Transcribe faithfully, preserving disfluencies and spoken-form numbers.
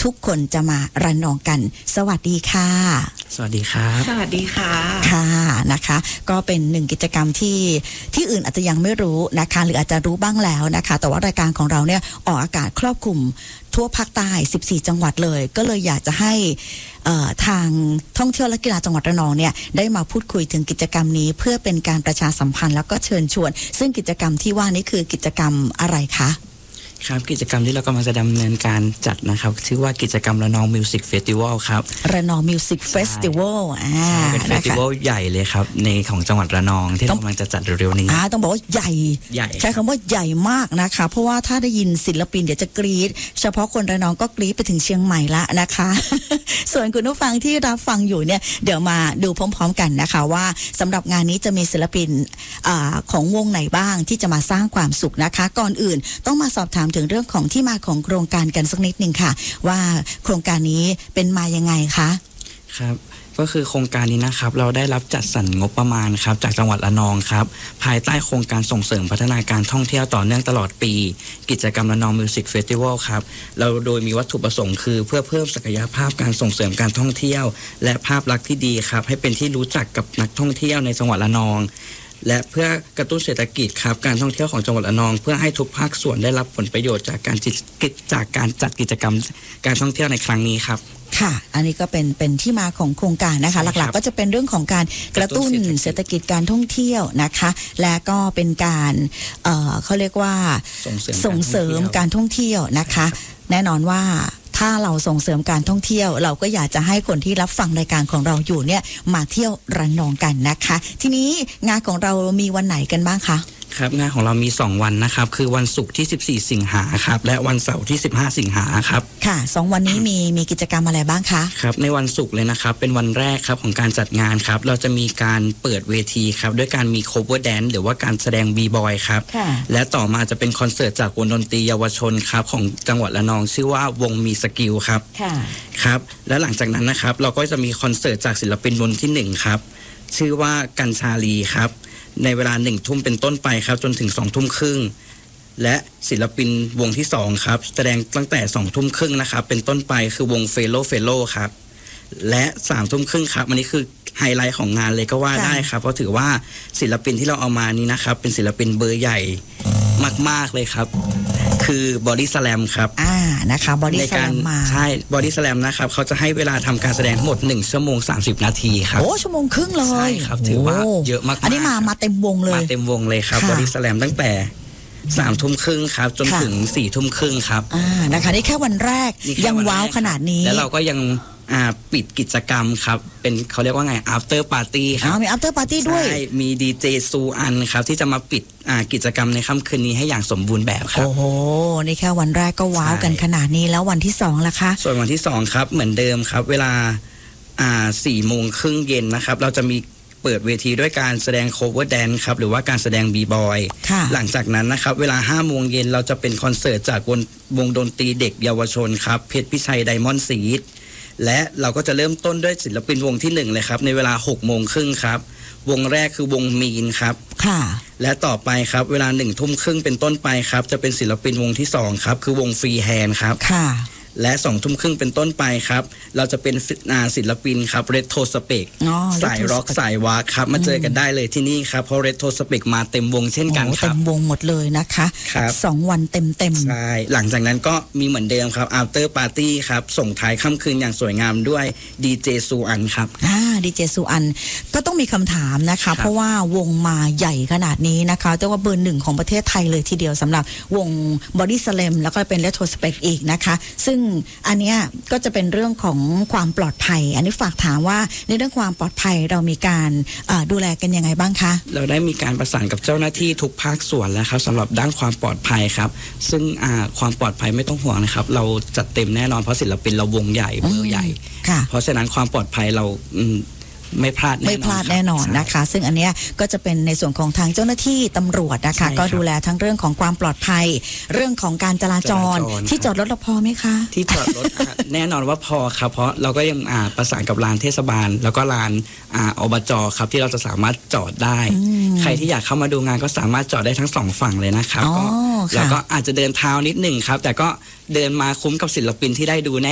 ทุกคนจะมาระนองกันสวัสดีค่ะสวัสดีครับสวัสดีค่ะค่ะนะคะก็เป็นหนึ่งกิจกรรมที่ที่อื่นอาจจะยังไม่รู้นะคะหรืออาจจะรู้บ้างแล้วนะคะแต่ว่ารายการของเราเนี่ยออกอากาศครอบคลุมทั่วภาคใต้สิบสี่จังหวัดเลยก็เลยอยากจะให้ทางท่องเที่ยวและกีฬาจังหวัดระนองเนี่ยได้มาพูดคุยถึงกิจกรรมนี้เพื่อเป็นการประชาสัมพันธ์แล้วก็เชิญชวนซึ่งกิจกรรมที่ว่านี้คือกิจกรรมอะไรคะครับกิจกรรมที่เรากำลังจะดำเนินการจัดนะครับชื่อว่ากิจกรรมระนองมิวสิกเฟสติวัลครับระนองมิวสิกเฟสติวัลอ่าเป็นเฟสติวัลใหญ่เลยครับในของจังหวัดระนองที่เรากำลังจะจัดเร็วๆนี้อ่าต้องบอกว่าใหญ่ใหญ่ใช้คำว่าใหญ่มากนะคะเพราะว่าถ้าได้ยินศิลปินเดี๋ยวจะกรี๊ดเฉพาะคนระนองก็กรี๊ดไปถึงเชียงใหม่ละนะคะ ส่วนคุณผู้ฟังที่รับฟังอยู่เนี่ยเดี๋ยวมาดูพร้อมๆกันนะคะว่าสำหรับงานนี้จะมีศิลปินอ่าของวงไหนบ้างที่จะมาสร้างความสุขนะคะก่อนอื่นต้องมาสอบถามถึงเรื่องของที่มาของโครงการกันสักนิดนึงค่ะว่าโครงการนี้เป็นมายังไงคะครับก็คือโครงการนี้นะครับเราได้รับจัดสรรงบประมาณครับจากจังหวัดระนองครับภายใต้โครงการส่งเสริมพัฒนาการท่องเที่ยวต่อเนื่องตลอดปีกิจกรรมระนองมิวสิกเฟสติวัลครับเราโดยมีวัตถุประสงค์คือเพื่อเพิ่มศักยภาพการส่งเสริมการท่องเที่ยวและภาพลักษณ์ที่ดีครับให้เป็นที่รู้จักกับนักท่องเที่ยวในจังหวัดระนองและเพื่อกระตุ้นเศรษฐกิจครับการท่องเที่ยวของจังหวัดระนองเพื่อให้ทุกภาคส่วนได้รับผลประโยชน์จากการจิตจากการจัดกิจกรรมการท่องเที่ยวในครั้งนี้ครับค่ะอันนี้ก็เป็นเป็นที่มาของโครงการนะคะหลักๆก็จะเป็นเรื่องของการกระตุ้นเศรษฐกิจการท่องเที่ยวนะคะและก็เป็นการเอ่อเขาเรียกว่าส่งเสริมการท่องเที่ยวนะคะแน่นอนว่าถ้าเราส่งเสริมการท่องเที่ยวเราก็อยากจะให้คนที่รับฟังรายการของเราอยู่เนี่ยมาเที่ยวระนองกันนะคะทีนี้งานของเรามีวันไหนกันบ้างคะครับงานของเรามีสองวันนะครับคือวันศุกร์ที่สิบสี่สิงหาครับและวันเสาร์ที่สิบห้าสิงหาครับค่ะสองวันนี้มีมีกิจกรรมอะไรบ้างคะครับในวันศุกร์เลยนะครับเป็นวันแรกครับของการจัดงานครับเราจะมีการเปิดเวทีครับด้วยการมี cover dance หรือว่าการแสดง B-boy ครับและต่อมาจะเป็นคอนเสิร์ตจากวงดนตรีเยาวชนครับของจังหวัดระนองชื่อว่าวงมีสกิลครับค่ะครับและหลังจากนั้นนะครับเราก็จะมีคอนเสิร์ตจากศิลปินวงที่หนึ่งครับชื่อว่ากัญชาลีครับในเวลาหนึ่งทุ่มเป็นต้นไปครับจนถึงสองทุ่มครึ่งและศิลปินวงที่สองครับแสดงตั้งแต่สองทุ่มครึ่งนะครับเป็นต้นไปคือวงเฟโลเฟโลครับและสามทุ่มครึ่งครับอันนี้คือไฮไลท์ของงานเลยก็ว่าได้ครับเพราะถือว่าศิลปินที่เราเอามานี้นะครับเป็นศิลปินเบอร์ใหญ่มากๆเลยครับคือบอดี้สแลมครับอ่านะคะบอดี้สแลมมาใช่บอดี้สแลมนะครับเขาจะให้เวลาทำการแสดงทั้งหมดหนึ่งชั่วโมงสามสิบนาทีครับโอ้ชั่วโมงครึ่งเลยใช่ครับถือว่าเยอะมากอันนี้มามาเต็มวงเลยมาเต็มวงเลยครับบอดี้สแลมตั้งแต่สามทุ่มครึ่งครับจนถึงสี่ทุ่มครึ่งครับอ่านะคะนี่แค่วันแรกยังว้าวขนาดนี้แล้วเราก็ยังอ่าปิดกิจกรรมครับเป็นเขาเรียกว่าไง after party ครับอ๋อมี after party ด้วยใช่มีดีเจซูอันครับที่จะมาปิดอ่ากิจกรรมในค่ำคืนนี้ให้อย่างสมบูรณ์แบบครับโอ้โหนี่แค่วันแรกก็ว้าวกันขนาดนี้แล้ววันที่สองล่ะคะส่วนวันที่สองครับเหมือนเดิมครับเวลาอ่าสี่โมงครึ่งเย็นนะครับเราจะมีเปิดเวทีด้วยการแสดง cover dance ครับหรือว่าการแสดง B-boy หลังจากนั้นนะครับเวลาห้าโมงเย็นเราจะเป็นคอนเสิร์ตจากวงวงดนตรีเด็กเยาวชนครับเพชรพิชัยไดมอนด์ซีดและเราก็จะเริ่มต้นด้วยศิลปินวงที่หนึ่งเลยครับในเวลาหกโมงครึ่งครับวงแรกคือวงมีนครับค่ะและต่อไปครับเวลาหนึ่งทุ่มครึ่งเป็นต้นไปครับจะเป็นศิลปินวงที่สองครับคือวงฟรีแฮนด์ครับค่ะและสองทุ่มครึ่งเป็นต้นไปครับเราจะเป็นศิลปินครับเรโทรสเปกสายร็อกสายวากครับมาเจอกันได้เลยที่นี่ครับเพราะเรโทรสเปกมาเต็มวงเช่นกันครับเต็มวงหมดเลยนะคะสองวันเต็มเต็มใช่หลังจากนั้นก็มีเหมือนเดิมครับ after party ครับส่งท้ายค่ำคืนอย่างสวยงามด้วยดีเจซูอันครับอ่าดีเจซูอันก็ต้องมีคำถามนะคะเพราะว่าวงมาใหญ่ขนาดนี้นะคะแต่ว่าเบอร์หนึ่งของประเทศไทยเลยทีเดียวสำหรับวงบอดี้สแลมแล้วก็เป็นเรโทรสเปกอีกนะคะซึ่งอันนี้ก็จะเป็นเรื่องของความปลอดภัยอันนี้ฝากถามว่าในเรื่องความปลอดภัยเรามีการดูแลกันยังไงบ้างคะเราได้มีการประสานกับเจ้าหน้าที่ทุกภาคส่วนแล้วครับสำหรับด้านความปลอดภัยครับซึ่งความปลอดภัยไม่ต้องห่วงนะครับเราจัดเต็มแน่นอนเพราะศิลปินเราวงใหญ่เบอร์ใหญ่เพราะฉะนั้นความปลอดภัยเราไม่พลาดไม่พลาดแน่นอนนะคะซึ่งอันเนี้ยก็จะเป็นในส่วนของทางเจ้าหน้าที่ตำรวจนะคะก็ดูแลทั้งเรื่องของความปลอดภัยเรื่องของการจราจรที่จอดรถเราพอไหมคะที่จอดรถ แน่นอนว่าพอครับเพราะเราก็ยังประสานกับลานเทศบาลแล้วก็ลานอบจครับที่เราจะสามารถจอดได้ใครที่อยากเข้ามาดูงานก็สามารถจอดได้ทั้งสองฝั่งเลยนะครับแล้วก็อาจจะเดินเท้านิดหนึ่งครับแต่ก็เดินมาคุ้มกับศิลปินที่ได้ดูแน่